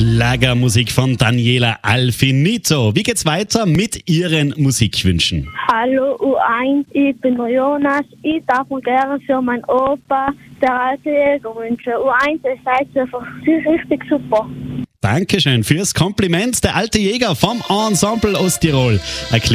Schlagermusik von Daniela Alfinito. Wie geht's weiter mit Ihren Musikwünschen? Hallo U1, ich bin der Jonas. Ich darf mir gerne für meinen Opa, der alte Jäger, wünschen. U1, ihr seid einfach richtig super. Dankeschön fürs Kompliment. Der alte Jäger vom Ensemble Osttirol.